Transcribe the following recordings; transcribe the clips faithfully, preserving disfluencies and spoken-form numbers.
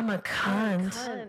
I'm a cunt.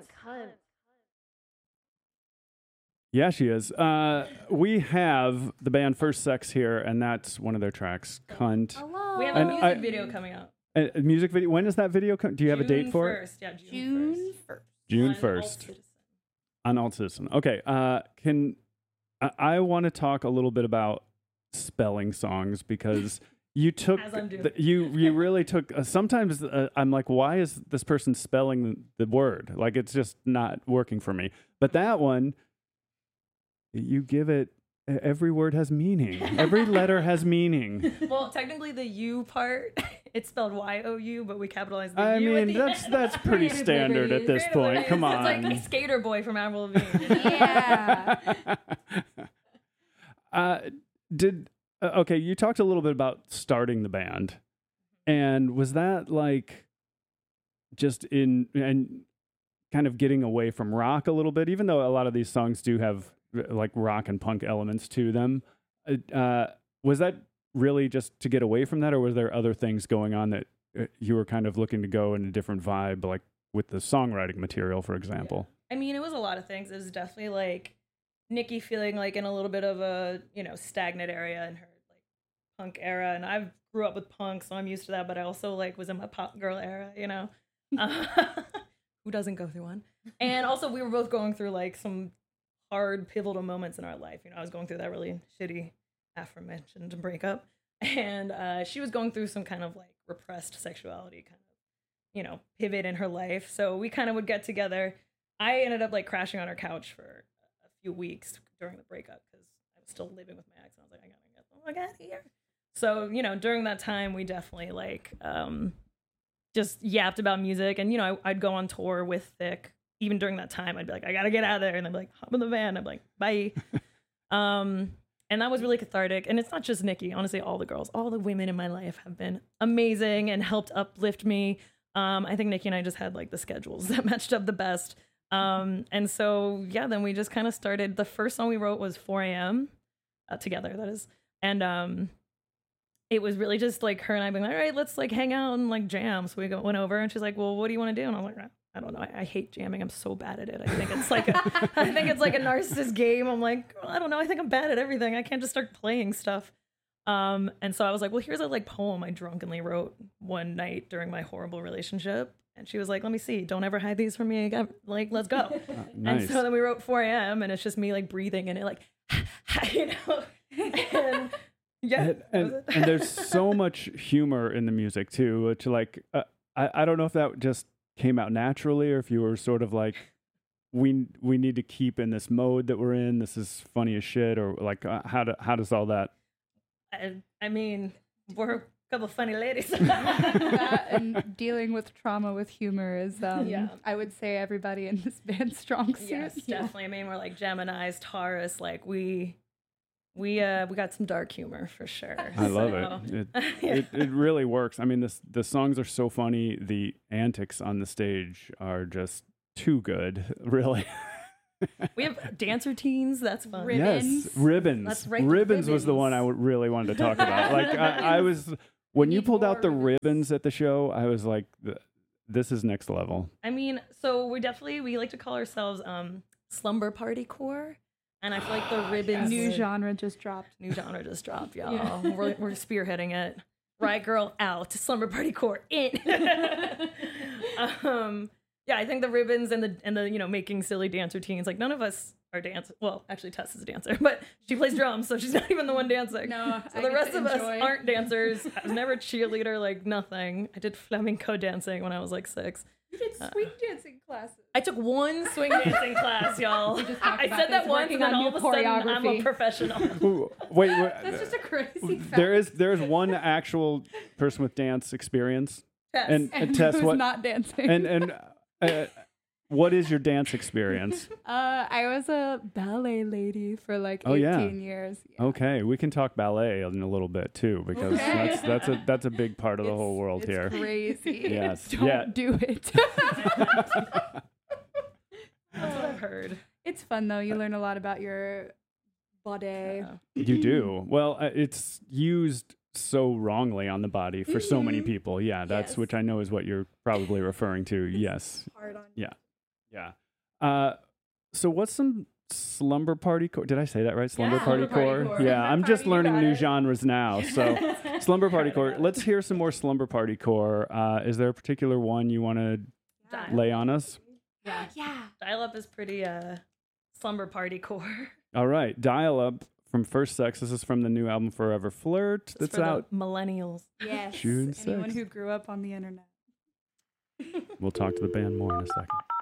Yeah, she is. Uh, we have the band First Sex here, and that's one of their tracks, Cunt. Hello. We have a And music I- video coming out. A, a music video. When does that video come? Do you have a date for first. it? Yeah, June, June first. first. June On first. Alt Citizen. On Alt Citizen. Okay. Uh, can I, I want to talk a little bit about spelling songs because you took As I'm doing. the, you you really took. Uh, sometimes uh, I'm like, why is this person spelling the word? Like it's just not working for me. But that one, you give it. Every word has meaning. Every letter has meaning. Well, technically the U part, it's spelled Y O U, but we capitalized the I U at mean, the that's end. that's pretty Creative standard at liberties. this point. Come on. It's like Skater Boy from Avril Lavigne. Yeah. uh, did uh, okay? You talked a little bit about starting the band, and was that like just in and kind of getting away from rock a little bit? Even though a lot of these songs do have like rock and punk elements to them, uh, was that really just to get away from that, or was there other things going on that uh, you were kind of looking to go in a different vibe, like with the songwriting material, for example? I mean, it was a lot of things. It was definitely like Nikki feeling like in a little bit of a, you know, stagnant area in her like punk era. And I grew up with punk, so I'm used to that. But I also like was in my pop girl era, you know, uh, who doesn't go through one? And also we were both going through like some hard pivotal moments in our life. You know, I was going through that really shitty aforementioned breakup. And uh, she was going through some kind of like repressed sexuality kind of, you know, pivot in her life. So we kind of would get together. I ended up like crashing on her couch for a few weeks during the breakup because I was still living with my ex. And I was like, I gotta get the fuck out of here. So, you know, during that time, we definitely like um, just yapped about music. And, you know, I, I'd go on tour with Thick. Even during that time, I'd be like, I gotta get out of there. And I'd be like, hop in the van. I'd be like, bye. um, and that was really cathartic. And it's not just Nikki. Honestly, all the girls, all the women in my life have been amazing and helped uplift me. Um, I think Nikki and I just had like the schedules that matched up the best. Um, and so, yeah, then we just kind of started. The first song we wrote was four a.m. Uh, together, that is. And um, it was really just like her and I being like, all right, let's like hang out and like jam. So we go, went over and she's like, well, what do you want to do? And I'm like, I don't know. I, I hate jamming. I'm so bad at it. I think it's like a, I think it's like a narcissist game. I'm like, I don't know. I think I'm bad at everything. I can't just start playing stuff. Um, and so I was like, well, here's a like poem I drunkenly wrote one night during my horrible relationship. And she was like, let me see. Don't ever hide these from me again. Like, let's go. Uh, nice. And so then we wrote four a.m. and it's just me like breathing and it like, you know, and yeah. And, that and, was it. and there's so much humor in the music too, which like, uh, I, I don't know if that just came out naturally or if you were sort of like, we we need to keep in this mode that we're in. This is funny as shit, or like, uh, how do, how does all that? I, I mean, we're a couple funny ladies. That and dealing with trauma with humor is, um, Yeah. I would say, everybody in this band's strong suit. Yes, definitely. I mean, we're like Geminis, Taurus. Like we, we, uh, we got some dark humor for sure. I love So, it. It, yeah. it. It really works. I mean, this the songs are so funny. The antics on the stage are just too good, really. We have dancer teens. That's fun. Ribbons. Yes, ribbons. Let's rate the ribbons was the ribbons. one I w- really wanted to talk about. Like I, I was when you Need pulled out more the ribbons. ribbons at the show, I was like, th- "This is next level." I mean, so we definitely we like to call ourselves um slumber party core, and I feel like the ribbons. New genre just dropped. New genre just dropped, y'all. Yeah. We're, we're spearheading it. Right, girl, out. Slumber party core in. um, yeah, I think the ribbons and the and the you know making silly dancer teens. Like none of us are dance. Well, actually, Tess is a dancer, but she plays drums, so she's not even the one dancing. No, So I the get rest to of us enjoy. aren't dancers. I was never a cheerleader, like nothing. I did flamenco dancing when I was like six. You did swing dancing classes. I took one swing dancing class, y'all. We just talked I about said that this, once, working and then on all new of a sudden, I'm a choreography. professional. Ooh, wait, wait That's just a crazy fact. there is there is one actual person with dance experience, Tess. and, and and Tess, who's what not dancing. and and uh, what is your dance experience? uh, I was a ballet lady for like Oh, yeah. eighteen years. Yeah. Okay, we can talk ballet in a little bit too, because Okay. that's that's a that's a big part of the It's- whole world it's here. Crazy. Yes. Don't Yeah. do it. That's what I've heard. It's fun though. You learn a lot about your body. Yeah. You do. Well, uh, it's used so wrongly on the body for so many Mhm. people. Yeah, that's Yes. which I know is what you're probably referring to. Yes. Hard on Yeah. Yeah. Uh, so what's some slumber party core? Did I say that right? Slumber Yeah. party Slumber party core. core. Yeah, Slumber I'm just party, you learning got new it. genres now. So slumber party core. Let's hear some more slumber party core. Uh, is there a particular one you want to Dial. lay on us? Yeah. Yeah. Dial Up is pretty uh slumber party core. All right, Dial Up from First Sex. This is from the new album Forever Flirt. It's That's for the out millennials. Yes. June Anyone sixth. who grew up on the internet. We'll talk to the band more in a second.